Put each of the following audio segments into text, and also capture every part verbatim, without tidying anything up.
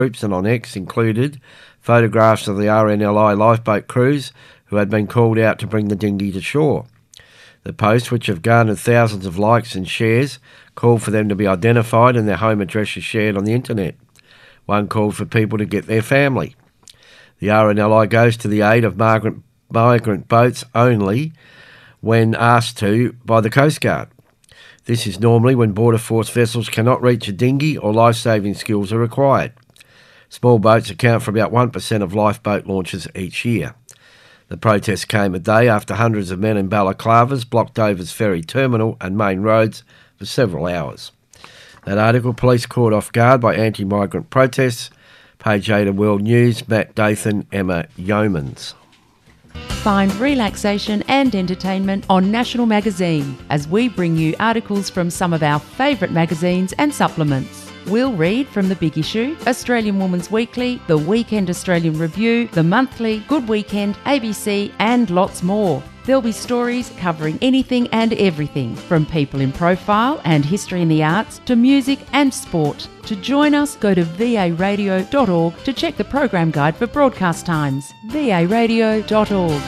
groups and on X included photographs of the R N L I lifeboat crews who had been called out to bring the dinghy to shore. The posts, which have garnered thousands of likes and shares, called for them to be identified and their home addresses shared on the internet. One called for people to get their family. The R N L I goes to the aid of migrant, migrant boats only when asked to by the Coast Guard. This is normally when Border Force vessels cannot reach a dinghy or life-saving skills are required. Small boats account for about one percent of lifeboat launches each year. The protest came a day after hundreds of men in balaclavas blocked Dover's ferry terminal and main roads for several hours. That article, Police Caught Off Guard by Anti-Migrant Protests, page eight of World News, Matt Dathan, Emma Yeomans. Find relaxation and entertainment on National Magazine as we bring you articles from some of our favourite magazines and supplements. We'll read from The Big Issue, Australian Woman's Weekly, The Weekend Australian Review, The Monthly, Good Weekend, A B C and lots more. There'll be stories covering anything and everything, from people in profile and history in the arts to music and sport. To join us, go to v a radio dot org to check the program guide for broadcast times. v a radio dot org.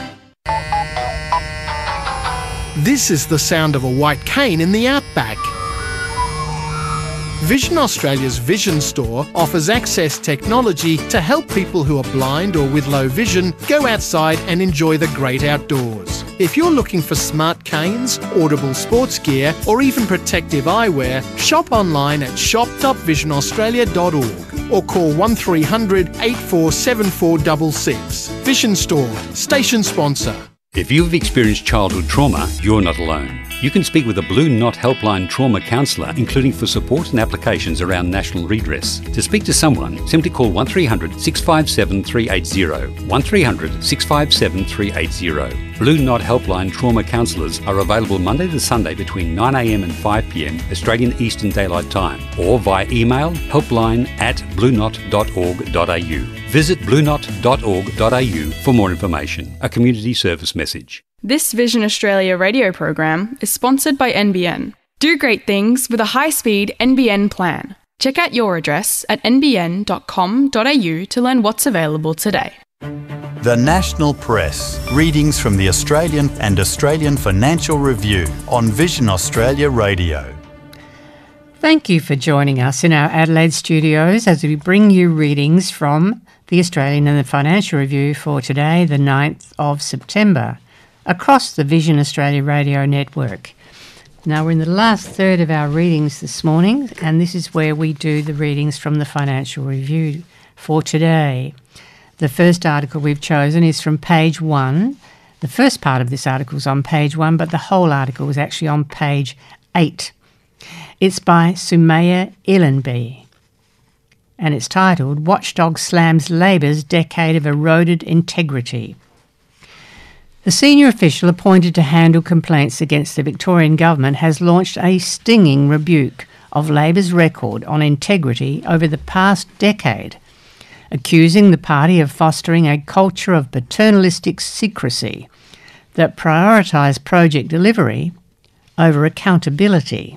This is the sound of a white cane in the outback. Vision Australia's Vision Store offers access technology to help people who are blind or with low vision go outside and enjoy the great outdoors. If you're looking for smart canes, audible sports gear or even protective eyewear, shop online at shop dot vision australia dot org or call one three hundred, eight four seven four six six. Vision Store, station sponsor. If you've experienced childhood trauma, you're not alone. You can speak with a Blue Knot Helpline trauma counsellor, including for support and applications around national redress. To speak to someone, simply call one three hundred, six five seven, three eight zero, one three hundred, six five seven, three eight zero. Blue Knot Helpline trauma counsellors are available Monday to Sunday between nine a m and five p m Australian Eastern Daylight Time, or via email helpline at blue knot dot org dot a u. Visit blue knot dot org dot a u for more information. A community service message. This Vision Australia radio program is sponsored by N B N. Do great things with a high-speed N B N plan. Check out your address at n b n dot com dot a u to learn what's available today. The National Press. Readings from the Australian and Australian Financial Review on Vision Australia Radio. Thank you for joining us in our Adelaide studios as we bring you readings from the Australian and the Financial Review for today, the ninth of September, across the Vision Australia Radio network. Now, we're in the last third of our readings this morning, and this is where we do the readings from the Financial Review for today. The first article we've chosen is from page one. The first part of this article is on page one, but the whole article is actually on page eight. It's by Sumaya Ilanby, and it's titled, Watchdog Slams Labor's Decade of Eroded Integrity. The senior official appointed to handle complaints against the Victorian government has launched a stinging rebuke of Labor's record on integrity over the past decade, accusing the party of fostering a culture of paternalistic secrecy that prioritised project delivery over accountability.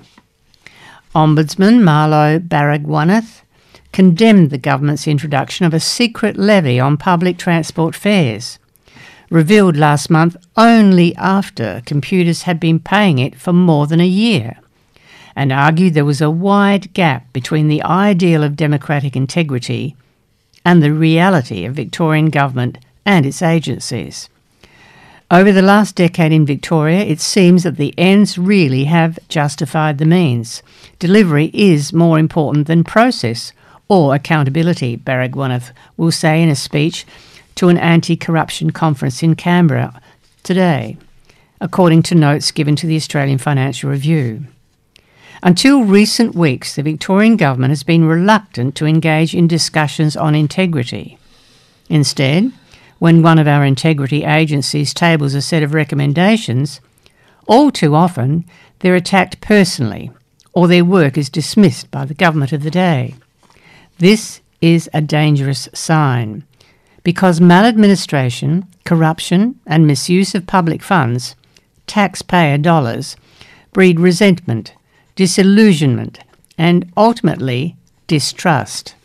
Ombudsman Marlo Baragwanath condemned the government's introduction of a secret levy on public transport fares, revealed last month only after computers had been paying it for more than a year, and argued there was a wide gap between the ideal of democratic integrity and the reality of Victorian government and its agencies. Over the last decade in Victoria, it seems that the ends really have justified the means. Delivery is more important than process or accountability, Baragwanath will say in a speech to an anti-corruption conference in Canberra today, according to notes given to the Australian Financial Review. Until recent weeks, the Victorian government has been reluctant to engage in discussions on integrity. Instead, when one of our integrity agencies tables a set of recommendations, all too often they're attacked personally or their work is dismissed by the government of the day. This is a dangerous sign, because maladministration, corruption and misuse of public funds, taxpayer dollars, breed resentment, disillusionment and ultimately distrust.